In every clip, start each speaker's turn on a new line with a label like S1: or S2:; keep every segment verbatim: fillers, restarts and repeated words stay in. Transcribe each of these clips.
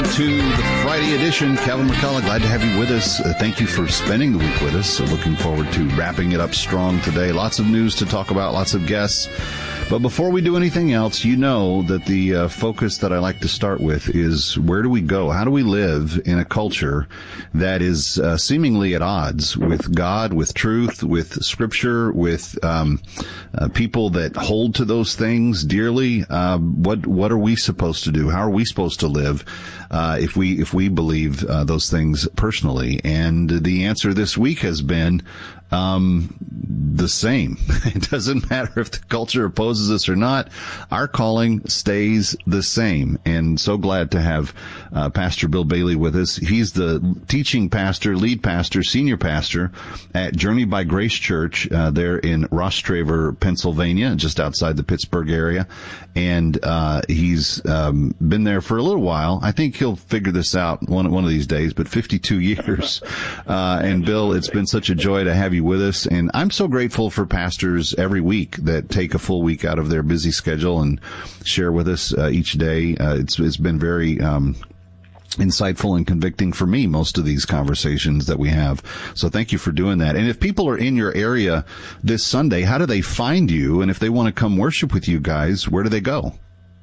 S1: to the Friday edition. Kevin McCullough, glad to have you with us. Uh, thank you for spending the week with us. So looking forward to wrapping it up strong today. Lots of news to talk about, lots of guests. But before we do anything else, you know that the uh, focus that I like to start with is where do we go? How do we live in a culture that is uh, seemingly at odds with God, with truth, with Scripture, with um, uh, people that hold to those things dearly? Uh, what what are we supposed to do? How are we supposed to live uh, if we if we believe uh, those things personally? And the answer this week has been Um, the same. It doesn't matter if the culture opposes us or not. Our calling stays the same. And so glad to have uh, Pastor Bill Bailey with us. He's the teaching pastor, lead pastor, senior pastor at Journey by Grace Church uh, there in Rostraver, Pennsylvania, just outside the Pittsburgh area. And uh, he's um, been there for a little while. I think he'll figure this out one one of these days, but fifty-two years. Uh, and Bill, it's been such a joy to have you with us, and I'm so grateful for pastors every week that take a full week out of their busy schedule and share with us uh, each day. Uh, it's it's been very um, insightful and convicting for me, most of these conversations that we have. So thank you for doing that. And if people are in your area this Sunday, how do they find you? And if they want to come worship with you guys, where do they go?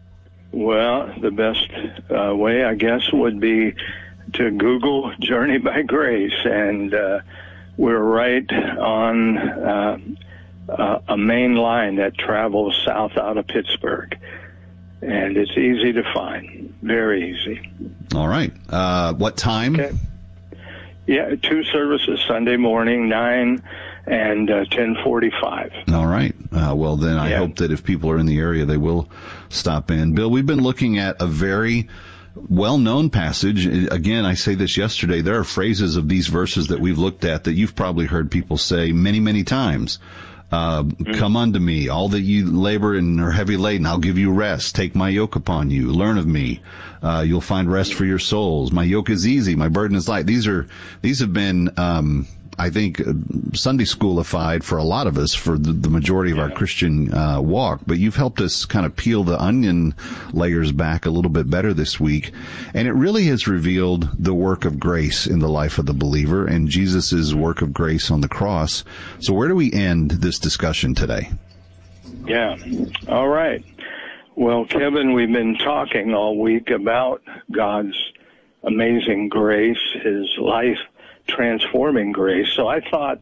S2: Well, the best uh, way, I guess, would be to Google Journey by Grace, and uh, we're right on uh, uh, a main line that travels south out of Pittsburgh, and it's easy to find, very easy.
S1: All right. Uh, what time?
S2: Okay. Yeah, two services, Sunday morning, nine and uh, ten forty-five.
S1: All right. Uh, well, then I
S2: yeah.
S1: hope that if people are in the area, they will stop in. Bill, we've been looking at a very well-known passage. Again, I say this yesterday, there are phrases of these verses that we've looked at that you've probably heard people say many, many times. Uh, mm-hmm. Come unto me, all that you labor and are heavy laden, I'll give you rest. Take my yoke upon you. Learn of me. Uh, you'll find rest for your souls. My yoke is easy. My burden is light. These are, these have been, um, I think, uh, Sunday schoolified for a lot of us for the, the majority of yeah. our Christian uh, walk. But you've helped us kind of peel the onion layers back a little bit better this week. And it really has revealed the work of grace in the life of the believer and Jesus' work of grace on the cross. So where do we end this discussion today?
S2: Yeah. All right. Well, Kevin, we've been talking all week about God's amazing grace, his life transforming grace. So I thought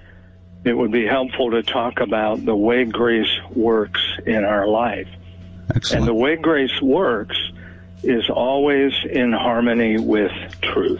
S2: it would be helpful to talk about the way grace works in our life.
S1: Excellent.
S2: And the way grace works is always in harmony with truth.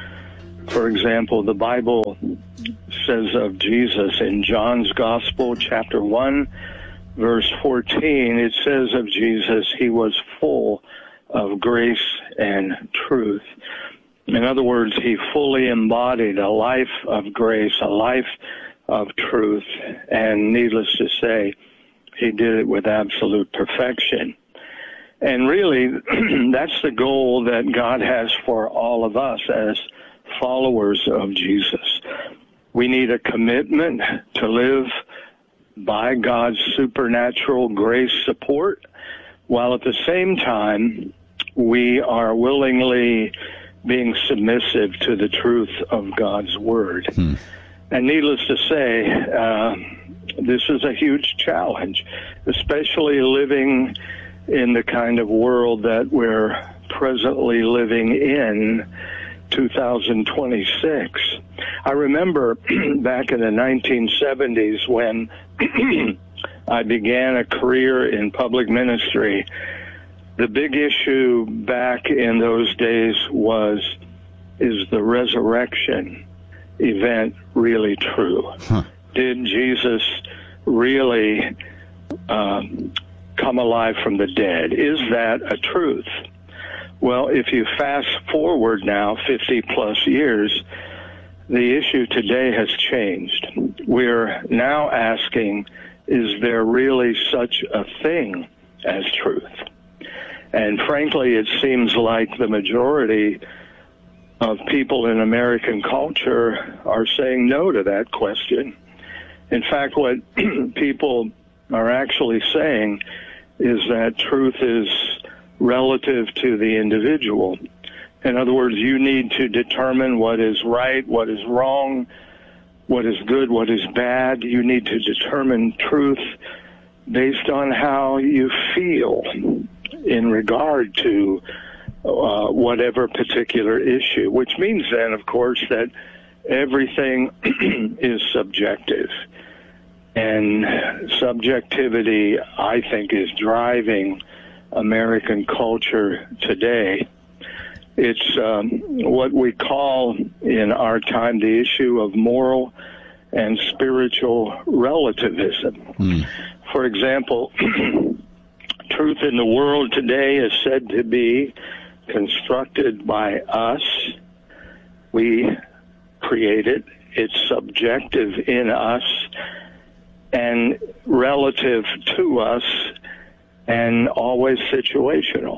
S2: For example, the Bible says of Jesus in John's Gospel, chapter one, verse fourteen, it says of Jesus, he was full of grace and truth. In other words, he fully embodied a life of grace, a life of truth, and needless to say, he did it with absolute perfection. And really, that's the goal that God has for all of us as followers of Jesus. We need a commitment to live by God's supernatural grace support, while at the same time, we are willingly being submissive to the truth of God's Word. Hmm. And needless to say, uh, this is a huge challenge, especially living in the kind of world that we're presently living in, two thousand twenty-six. I remember back in the nineteen seventies when I began a career in public ministry. The big issue back in those days was, is the resurrection event really true? Huh. Did Jesus really uh, come alive from the dead? Is that a truth? Well, if you fast forward now fifty plus years, the issue today has changed. We're now asking, is there really such a thing as truth? And frankly, it seems like the majority of people in American culture are saying no to that question. In fact, what people are actually saying is that truth is relative to the individual. In other words, you need to determine what is right, what is wrong, what is good, what is bad. You need to determine truth based on how you feel in regard to uh, whatever particular issue, which means then, of course, that everything is subjective. And subjectivity, I think, is driving American culture today. It's um, what we call in our time the issue of moral and spiritual relativism. Mm. For example, truth in the world today is said to be constructed by us. We create it. It's subjective in us and relative to us and always situational.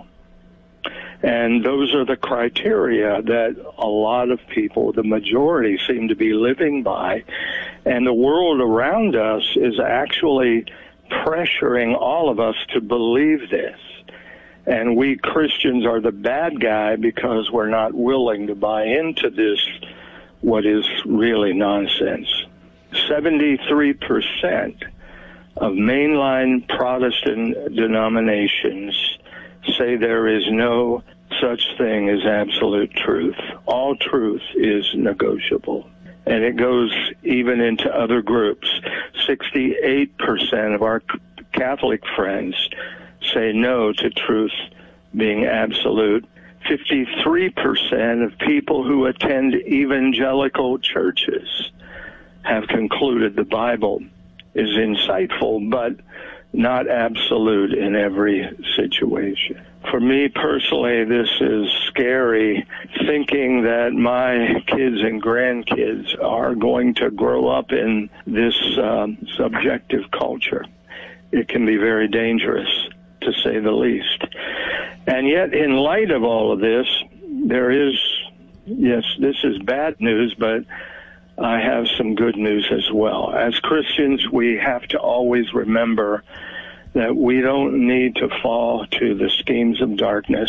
S2: And those are the criteria that a lot of people, the majority, seem to be living by. And the world around us is actually pressuring all of us to believe this. And we Christians are the bad guy because we're not willing to buy into this, what is really nonsense. seventy-three percent of mainline Protestant denominations say there is no such thing as absolute truth. All truth is negotiable. And it goes even into other groups. sixty-eight percent of our Catholic friends say no to truth being absolute. fifty-three percent of people who attend evangelical churches have concluded the Bible is insightful, but not absolute in every situation. For me personally, this is scary, thinking that my kids and grandkids are going to grow up in this um, subjective culture. It can be very dangerous, to say the least. And yet, in light of all of this, there is, yes, this is bad news, but I have some good news as well. As Christians, we have to always remember that we don't need to fall to the schemes of darkness.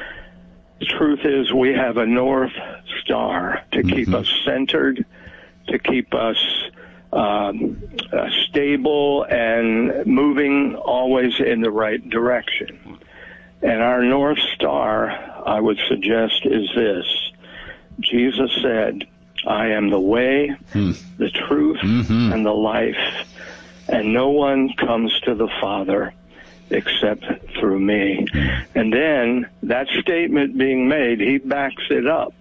S2: The truth is we have a North Star to mm-hmm. keep us centered, to keep us um, uh, stable and moving always in the right direction. And our North Star, I would suggest, is this. Jesus said, I am the way, mm. the truth, mm-hmm. and the life. And no one comes to the Father except through me. And then that statement being made, he backs it up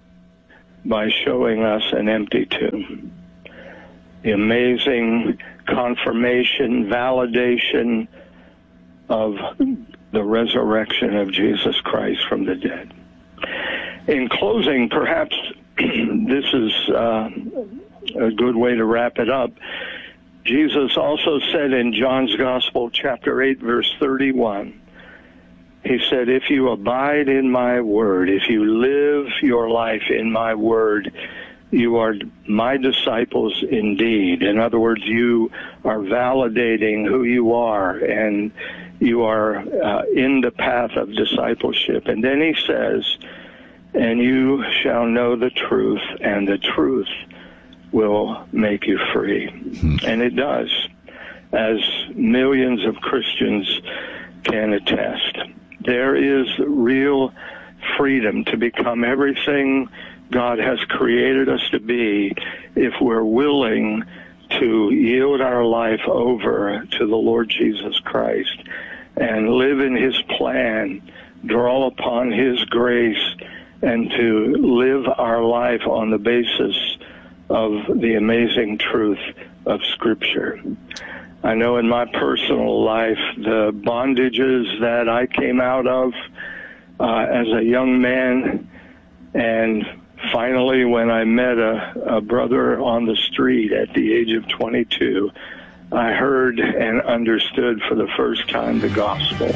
S2: by showing us an empty tomb. The amazing confirmation, validation of the resurrection of Jesus Christ from the dead. In closing, perhaps this is uh, a good way to wrap it up. Jesus also said in John's Gospel, chapter eight, verse thirty-one, he said, if you abide in my word, if you live your life in my word, you are my disciples indeed. In other words, you are validating who you are, and you are uh, in the path of discipleship. And then he says, and you shall know the truth, and the truth will make you free. Hmm. And it does, as millions of Christians can attest. There is real freedom to become everything God has created us to be if we're willing to yield our life over to the Lord Jesus Christ and live in his plan, draw upon his grace, and to live our life on the basis of the amazing truth of Scripture. I know in my personal life, the bondages that I came out of uh, as a young man, and finally when I met a, a brother on the street at the age of twenty-two, I heard and understood for the first time the gospel.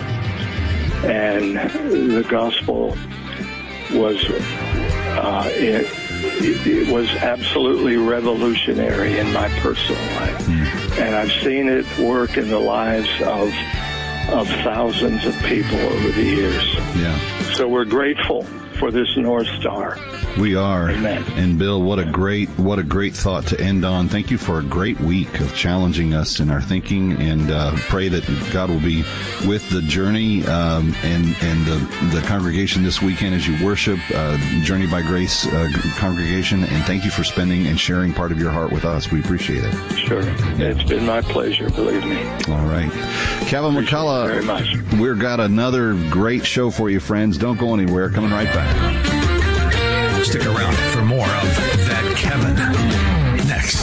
S2: And the gospel was uh, it, it was absolutely revolutionary in my personal life. Mm. And I've seen it work in the lives of of thousands of people over the years.
S1: Yeah.
S2: So we're grateful for this North Star.
S1: We are.
S2: Amen.
S1: And Bill, what a great, what a great thought to end on. Thank you for a great week of challenging us in our thinking, and uh, pray that God will be with the Journey um, and and the, the congregation this weekend as you worship, uh, Journey by Grace uh, congregation. And thank you for spending and sharing part of your heart with us. We appreciate it.
S2: Sure. It's been my pleasure, believe me.
S1: All right. Kevin McCullough,
S2: very much.
S1: We've got another great show for you, friends. Don't go anywhere. Coming right back.
S3: Stick around for more of That Kevin next.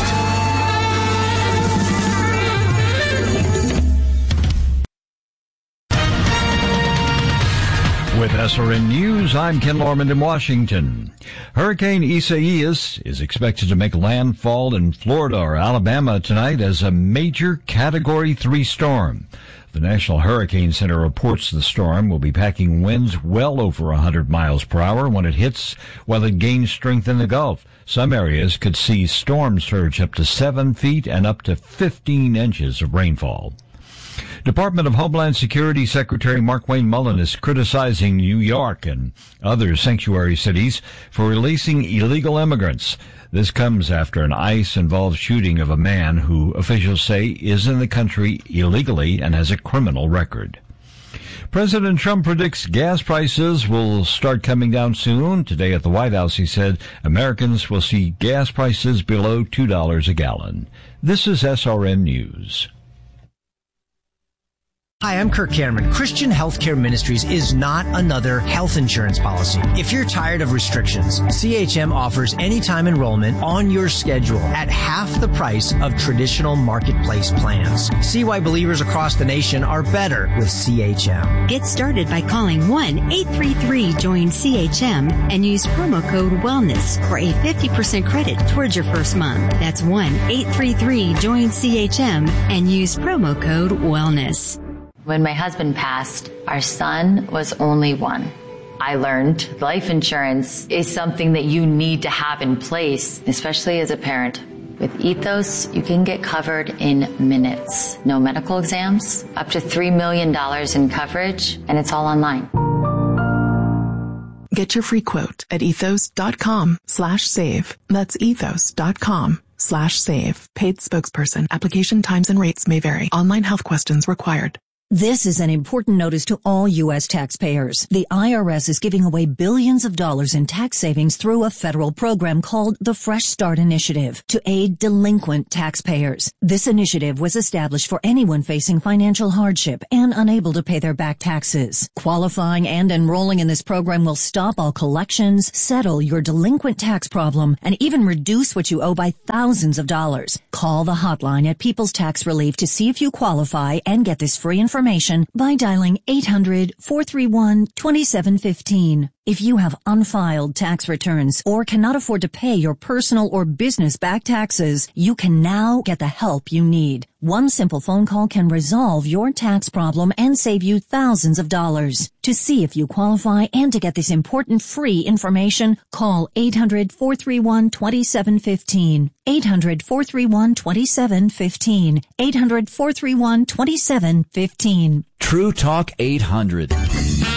S4: With S R N News, I'm Ken Lorman in Washington. Hurricane Isaias is expected to make landfall in Florida or Alabama tonight as a major Category three storm. The National Hurricane Center reports the storm will be packing winds well over one hundred miles per hour when it hits, while it gains strength in the Gulf. Some areas could see storm surge up to seven feet and up to fifteen inches of rainfall. Department of Homeland Security Secretary Markwayne Mullin is criticizing New York and other sanctuary cities for releasing illegal immigrants. This comes after an ICE-involved shooting of a man who officials say is in the country illegally and has a criminal record. President Trump predicts gas prices will start coming down soon. Today at the White House, he said Americans will see gas prices below two dollars a gallon. This is S R N News.
S5: Hi, I'm Kirk Cameron. Christian Healthcare Ministries is not another health insurance policy. If you're tired of restrictions, C H M offers anytime enrollment on your schedule at half the price of traditional marketplace plans. See why believers across the nation are better with C H M.
S6: Get started by calling one eight three three join C H M and use promo code WELLNESS for a fifty percent credit towards your first month. That's one eight three three join C H M and use promo code WELLNESS.
S7: When my husband passed, our son was only one. I learned life insurance is something that you need to have in place, especially as a parent. With Ethos, you can get covered in minutes. No medical exams, up to three million dollars in coverage, and it's all online.
S8: Get your free quote at ethos.com slash save. That's ethos.com slash save. Paid spokesperson. Application times and rates may vary. Online health questions required.
S9: This is an important notice to all U S taxpayers. The I R S is giving away billions of dollars in tax savings through a federal program called the Fresh Start Initiative to aid delinquent taxpayers. This initiative was established for anyone facing financial hardship and unable to pay their back taxes. Qualifying and enrolling in this program will stop all collections, settle your delinquent tax problem, and even reduce what you owe by thousands of dollars. Call the hotline at People's Tax Relief to see if you qualify and get this free information by dialing eight hundred, four three one, two seven one five. If you have unfiled tax returns or cannot afford to pay your personal or business back taxes, you can now get the help you need. One simple phone call can resolve your tax problem and save you thousands of dollars. To see if you qualify and to get this important free information, call eight hundred, four three one, two seven one five. eight hundred, four three one, two seven one five. eight hundred, four three one, two seven one five.
S10: True Talk eight hundred.